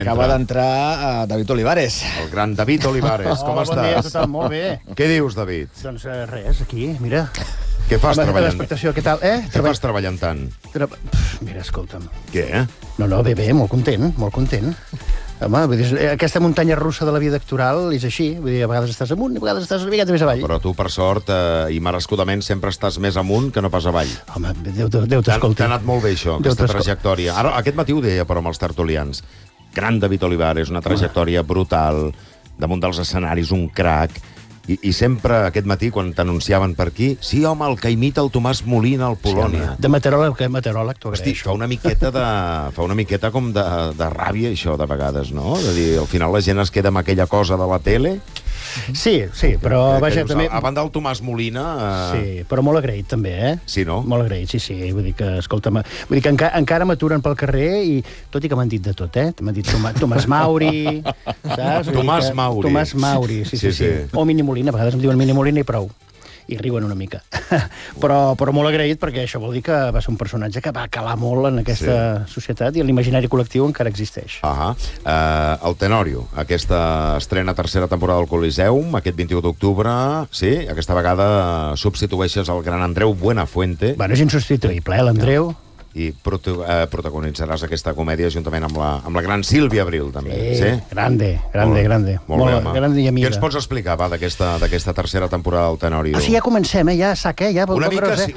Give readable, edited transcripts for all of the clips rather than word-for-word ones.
Acaba d'entrar David Olivares. El gran David Olivares, com estàs? Bon dia a tothom, molt bé. Què dius, David? Doncs res, aquí, mira. Què fas treballant? L'expectació, què tal? Què fas treballant tant? Mira, escolta'm. Què? No, bé, molt content, molt content. Home, vull dir, aquesta muntanya russa de la vida actoral és així. Vull dir, a vegades estàs amunt i a vegades estàs una miqueta més avall. Però tu, per sort, i merescudament, sempre estàs més amunt que no pas avall. Home, Déu t'escolti. T'ha anat molt bé, això, aquesta trajectòria. Ara, aquest matí ho deia, però, amb els tertulians. Gran David Olivares, una trajectòria brutal, damunt dels escenaris, un crac. I sempre, aquest matí, quan t'anunciaven per aquí, sí, home, el que imita el Tomàs Molina al Polònia. De meteoròleg, t'ho Hosti, agraeixo. fa una miqueta com de ràbia, això, de vegades, no? És a dir, al final la gent es queda amb aquella cosa de la tele. Sí, però vaja, també... A banda del Tomàs Molina... Sí, però molt agraït, també, eh? Sí, no? Molt agraït, sí. Vull dir que, escolta'm, encara m'aturen pel carrer i, tot i que m'han dit de tot, eh? M'han dit Tomàs Mauri, saps? Tomàs Mauri. Tomàs Mauri, sí. O Mini Molina, a vegades em diuen Mini Molina i prou. I riuen una mica. però molt agraït, perquè això vol dir que va ser un personatge que va calar molt en aquesta societat i l'imaginari col·lectiu encara existeix. El Tenorio, aquesta estrena tercera temporada del Coliseum, aquest 21 d'octubre, sí, aquesta vegada substitueixes el gran Andreu Buenafuente. Bueno, és insubstituïble, l'Andreu. I protagonitzaràs aquesta comèdia juntament amb la gran Sílvia Abril, també. Sí? Grande. Molt bé, home. Grande i amiga. Què ens pots explicar, va, d'aquesta tercera temporada del Tenorio? Ah, sí, ja comencem, ja sac, ja... Una mica sí.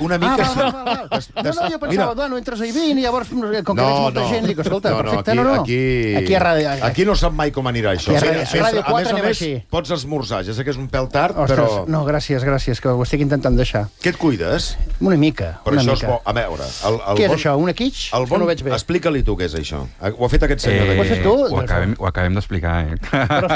No, jo pensava, bueno, entres a Ivin i llavors, com que veig molta gent, dic, escolta, perfecte, no. Aquí a ràdio... Aquí no sap mai com anirà això. A Ràdio 4 anem així. Pots esmorzar, ja sé que és un pèl tard, però... No, gràcies, que ho estic intentant deixar. Què et cuides? Una mica, Però això és bo. A veure... Què és això, una quitx? Que no veig bé. Explica-li tu què és això. Ho ha fet aquest senyor d'aquí. Ho has fet tu? Ho acabem d'explicar, Però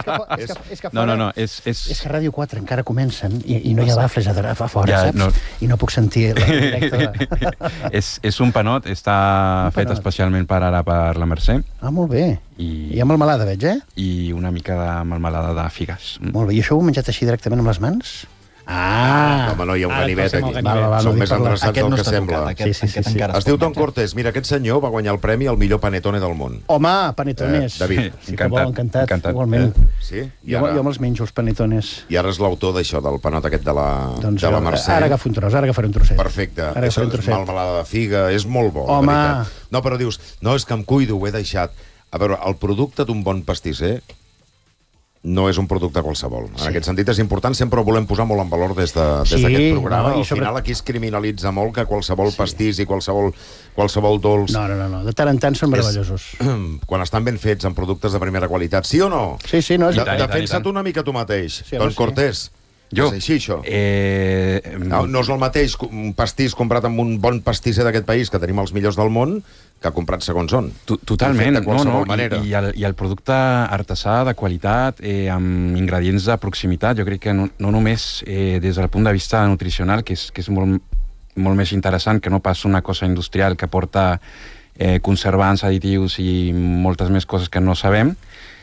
és que fora... No, és que a Ràdio 4 encara comencen i no hi ha bafles a fora, saps? I no puc sentir el directe. És un panot, està fet especialment per ara per la Mercè. Ah, molt bé. I hi ha melmelada, veig, eh? I una mica de melmelada de figues. Molt bé. I això ho heu menjat així directament amb les mans? Home, no hi ha un ganivet aquí. Som més endreçats del que sembla. Es diu Tom Cortés. Mira, aquest senyor va guanyar el premi al millor panetone del món. Home, panetones. David. Sí que bo, encantat. Igualment. Sí? Jo me'ls menjo, els panetones. I ara és l'autor d'això, del panot aquest de la Mercè. Ara agafo un tros, ara agafaré un trosset. Perfecte. Això és melmelada de figa, és molt bo, de veritat. No, però dius, no, és que em cuido, ho he deixat. A veure, el producte d'un bon pastisser no és un producte qualsevol. En aquest sentit és important, sempre ho volem posar molt en valor des d'aquest programa. Al final aquí es criminalitza molt que qualsevol pastís i qualsevol dolç... No, de tant en tant són meravellosos. Quan estan ben fets en productes de primera qualitat, sí o no? Sí, no, és... Defensa't una mica tu mateix, Don Cortés. Jo? És així, això? No és el mateix un pastís comprat amb un bon pastisser d'aquest país, que tenim els millors del món, que ha comprat segons on. Totalment, i el producte artesà de qualitat, amb ingredients de proximitat, jo crec que no només des del punt de vista nutricional, que és molt més interessant que no pas una cosa industrial que porta conservants, additius i moltes més coses que no sabem,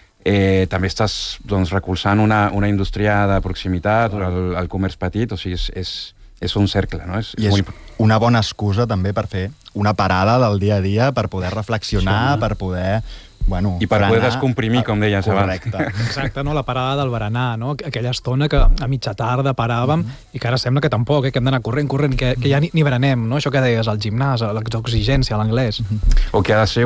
també estàs recolzant una indústria de proximitat, el comerç petit, o sigui, és un cercle, no? I és una bona excusa també per fer una parada del dia a dia, per poder reflexionar, per poder... I per poder descomprimir, com deies abans. Exacte, la parada del berenar, aquella estona que a mitja tarda paràvem i que ara sembla que tampoc, que hem d'anar corrent, que ja ni berenem, això que deies, al gimnàs, l'exigència, l'anglès. O que ha de ser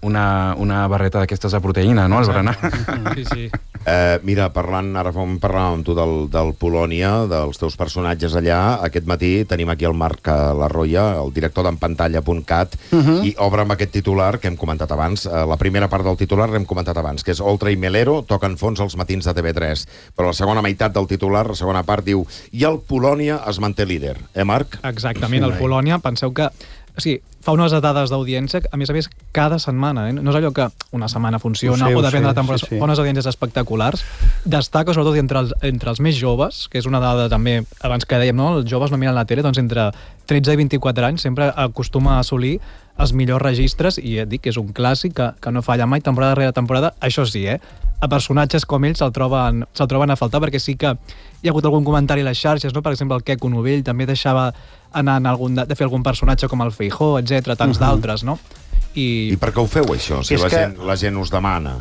una barreta d'aquestes de proteïna, no?, el berenar. Sí. Mira, ara parlàvem amb tu del Polònia, dels teus personatges allà. Aquest matí tenim aquí el Marc Larroia, el director d'Empantalla.cat, i obre amb aquest titular que hem comentat abans. La primera part del titular l'hem comentat abans, que és Oltra i Melero toquen fons als matins de TV3. Però la segona meitat del titular, la segona part, diu i el Polònia es manté líder. Marc? Exactament, el Polònia, penseu que... Sí, fa unes dades d'audiència, a més, cada setmana. No és allò que una setmana funciona o depèn de la temporada. Fa unes audiències espectaculars. Destaca, sobretot, entre els més joves, que és una dada també, abans que dèiem, els joves no miren la tele, doncs entre 13 i 24 anys sempre acostuma a assolir els millors registres, i et dic que és un clàssic que no falla mai, temporada rere temporada. Això sí, a personatges com ells se'l troben a faltar, perquè sí que hi ha hagut algun comentari a les xarxes, per exemple, el Queco Novell també deixava anar de fer algun personatge com el Feijó, etc, tants d'altres, no? I per què ho feu, això, si la gent us demana?